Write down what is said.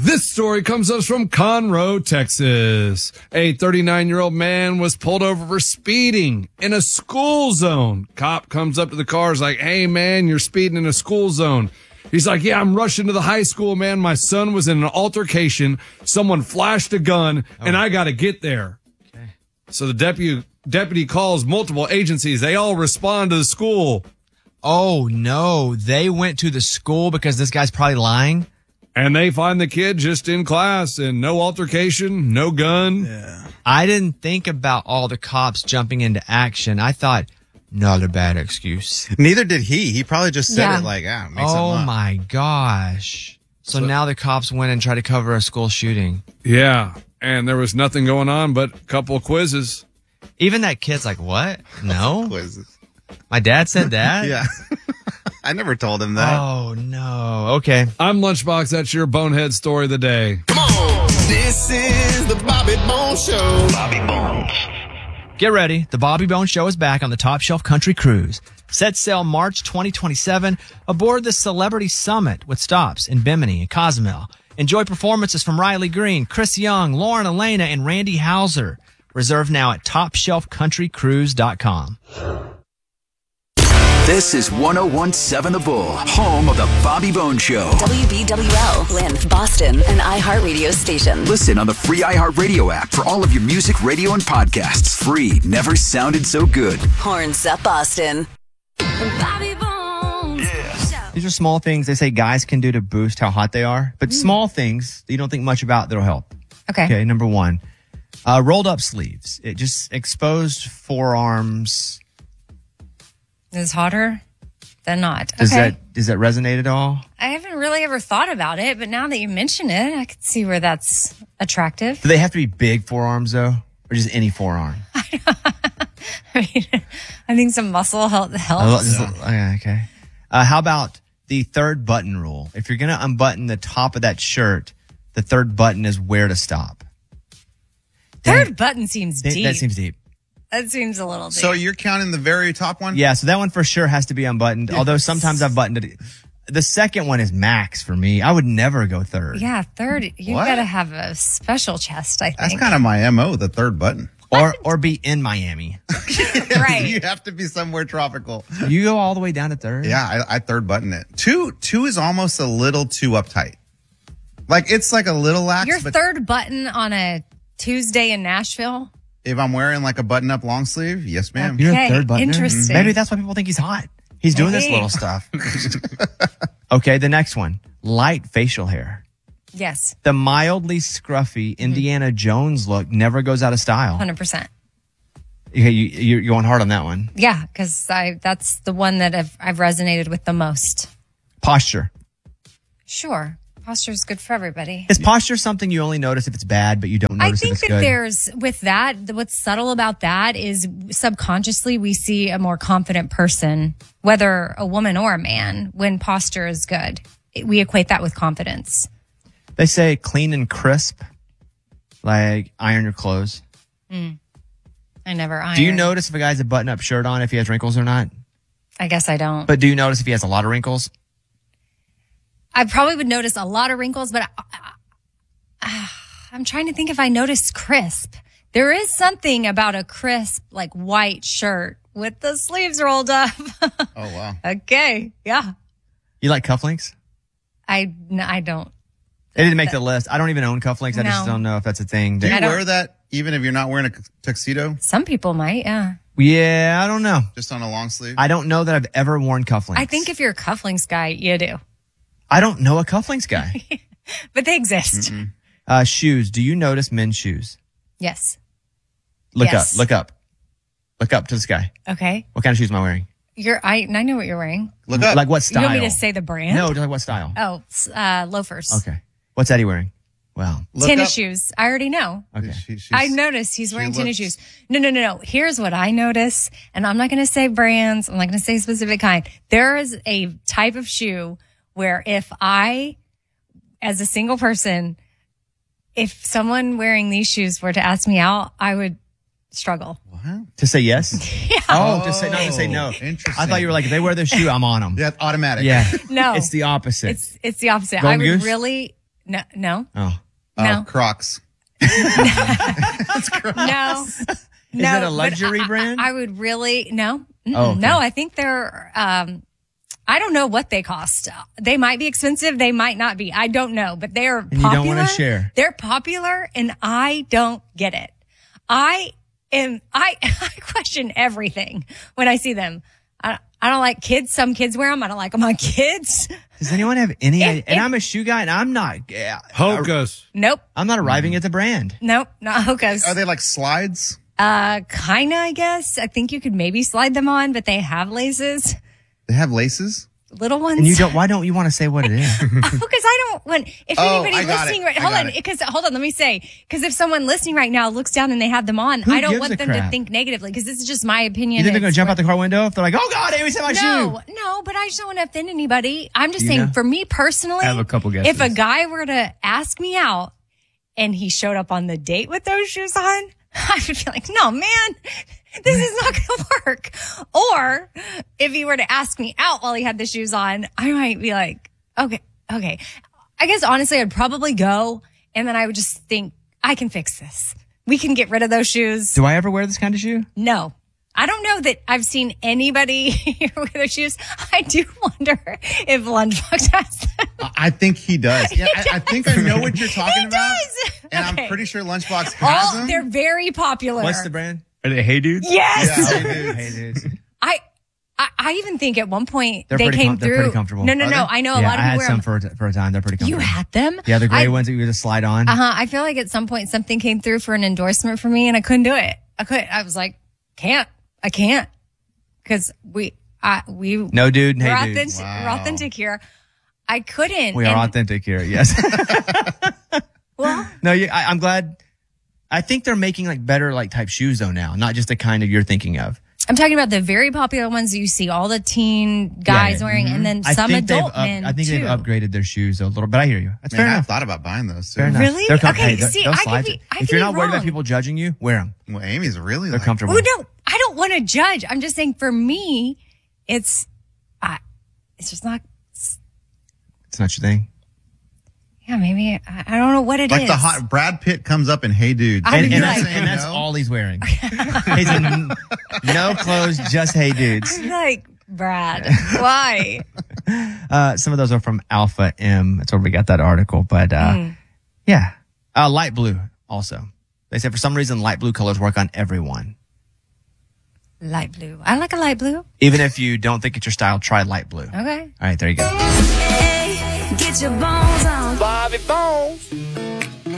This story comes to us from Conroe, Texas. A 39-year-old man was pulled over for speeding in a school zone. Cop comes up to the car, is like, hey, man, you're speeding in a school zone. He's like, yeah, I'm rushing to the high school, man. My son was in an altercation. Someone flashed a gun, and I got to get there. Okay. So the deputy calls multiple agencies. They all respond to the school. Oh, no. They went to the school because this guy's probably lying? And they find the kid just in class and no altercation, no gun. Yeah. I didn't think about all the cops jumping into action. I thought, not a bad excuse. Neither did he. He probably just said it like, make something up. Oh, my gosh. So now the cops went and tried to cover a school shooting. Yeah. And there was nothing going on but a couple of quizzes. Even that kid's like, what? No? Quizzes. My dad said that? Yeah. I never told him that. Oh, no. Okay. I'm Lunchbox. That's your bonehead story of the day. Come on. This is the Bobby Bones Show. Bobby Bones. Get ready. The Bobby Bones Show is back on the Top Shelf Country Cruise. Set sail March 2027 aboard the Celebrity Summit with stops in Bimini and Cozumel. Enjoy performances from Riley Green, Chris Young, Lauren Elena, and Randy Houser. Reserve now at TopShelfCountryCruise.com. This is 101.7 The Bull, home of the Bobby Bones Show. WBWL, Lynn, Boston, an iHeartRadio station. Listen on the free iHeartRadio app for all of your music, radio, and podcasts. Free. Never sounded so good. Horns up, Boston. Bobby Bones. Yeah. These are small things they say guys can do to boost how hot they are, but small things that you don't think much about that'll help. Okay. Number one, rolled up sleeves. It just exposed forearms. Is hotter than not. Does that resonate at all? I haven't really ever thought about it, but now that you mention it, I could see where that's attractive. Do they have to be big forearms though, or just any forearm? I mean, I think some muscle helps. Okay. How about the third button rule? If you're gonna unbutton the top of that shirt, the third button is where to stop. Third button seems deep. That seems deep. That seems a little deep. So you're counting the very top one? Yeah, so that one for sure has to be unbuttoned, although sometimes I've buttoned it. The second one is max for me. I would never go third. Yeah, third. You got to have a special chest, I think. That's kind of my MO, the third button. Or be in Miami. Right. You have to be somewhere tropical. You go all the way down to third? Yeah, I third button it. Two is almost a little too uptight. Like, it's like a little lax. Your third button on a Tuesday in Nashville? If I'm wearing like a button-up long sleeve, yes, ma'am. You're a third buttoner? Interesting. Maybe that's why people think he's hot. He's doing this little stuff. Okay, the next one. Light facial hair. Yes. The mildly scruffy Indiana Jones look never goes out of style. 100%. Okay, you're going hard on that one. Yeah, because that's the one that I've resonated with the most. Posture. Sure. Posture is good for everybody. Is posture something you only notice if it's bad, but you don't notice if it's good? I think that there's, with that, what's subtle about that is subconsciously we see a more confident person, whether a woman or a man, when posture is good. We equate that with confidence. They say clean and crisp, like iron your clothes. I never iron. Do you notice if a guy has a button-up shirt on, if he has wrinkles or not? I guess I don't. But do you notice if he has a lot of wrinkles? I probably would notice a lot of wrinkles, but I'm trying to think if I noticed crisp. There is something about a crisp, like white shirt with the sleeves rolled up. Oh, wow. Okay. Yeah. You like cufflinks? I don't. It didn't make the list. I don't even own cufflinks. I just No. don't know if that's a thing. Do you wear that even if you're not wearing a tuxedo? Some people might, yeah. Yeah, I don't know. Just on a long sleeve? I don't know that I've ever worn cufflinks. I think if you're a cufflinks guy, you do. I don't know a cufflinks guy. But they exist. Shoes. Do you notice men's shoes? Yes. Look Yes. up. Look up. Look up to the sky. Okay. What kind of shoes am I wearing? I know what you're wearing. Look up. Like what style? You want me to say the brand? No, just like what style? Oh, loafers. Okay. What's Eddie wearing? Well, Tennis shoes. I already know. okay. I noticed he's wearing tennis shoes. No. Here's what I notice, and I'm not going to say brands. I'm not going to say specific kind. There is a type of shoe where if I, as a single person, if someone wearing these shoes were to ask me out, I would struggle. What? To say yes? Yeah. Oh, to say no. Interesting. I thought you were like, if they wear this shoe, I'm on them. Yeah, automatic. Yeah. No. It's the opposite. It's the opposite. Golden I would goose? really, No. Oh. No. Crocs. No. Is it a luxury brand? I would really, no. Oh, okay. No, I think they're, I don't know what they cost. They might be expensive. They might not be. I don't know, but they're popular. You don't want to share. They're popular and I don't get it. I question everything when I see them. I don't like kids. Some kids wear them. I don't like them on kids. Does anyone have any idea? And I'm a shoe guy and I'm not. Hocus. Nope. I'm not arriving at the brand. Nope. Not Hokas. Are they like slides? Kinda, I guess. I think you could maybe slide them on, but they have laces. They have laces? Little ones. And why don't you want to say what it is? Because I don't want, if anybody I got listening it. right, hold on, let me say, because if someone listening right now looks down and they have them on, Who I don't gives want a them to crap? think negatively, because this is just my opinion. You think they're going It's to jump what- out the car window if they're like, oh God, Amy said my shoe? No, but I just don't want to offend anybody. I'm just You saying, know? for me personally, I have a couple guesses. if a guy were to ask me out and he showed up on the date with those shoes on, I would be like, no, man, this is not going to work. Or if he were to ask me out while he had the shoes on, I might be like, okay. I guess honestly, I'd probably go and then I would just think, I can fix this. We can get rid of those shoes. Do I ever wear this kind of shoe? No. I don't know that I've seen anybody here with their shoes. I do wonder if Lunchbox has them. I think he does. Yeah, I think I know what you're talking He about. does. And Okay. I'm pretty sure Lunchbox has them. They're very popular. What's the brand? Are they Hey Dudes? Yes. Yeah, they do. Hey Dudes. I even think at one point They're they pretty came com- they're through. pretty comfortable. No. Are they? I know a Yeah, lot I of had people wear some them. for a time. They're pretty comfortable. You had them? Yeah, the gray ones that you just slide on. I feel like at some point something came through for an endorsement for me and I couldn't do it. I was like, I can't. Cause we No dude, we're Hey authentic, Dudes. we're authentic here. I couldn't. We are And- authentic here, yes. Well, No, I'm glad. I think they're making like better like type shoes though now, not just the kind of you're thinking of. I'm talking about the very popular ones that you see all the teen guys Yeah. wearing, and then I some think adult men I think too. they've upgraded their shoes a little, but I hear you. That's Man, fair I enough. thought about buying those too. Fair enough. Really? They're Okay, they'll- see, they'll I could slide be- you. I If could you're be not worried about wrong. people judging you, wear them. Well, Amy's really They're like, comfortable. Oh no, I don't want to judge. I'm just saying for me, it's just not. It's not your thing. Yeah, maybe I don't know what it is. like the hot Brad Pitt comes up and Hey Dude. I And, mean, and, like- that's, and that's all he's wearing. He's in no clothes, just Hey Dudes. I'm like, Brad, why? Some of those are from Alpha M. That's where we got that article. But yeah, light blue also. They said for some reason light blue colors work on everyone. Light blue. I like a light blue. Even if you don't think it's your style, try light blue. Okay. All right, there you go. Hey, get your bones on. Bobby Bones.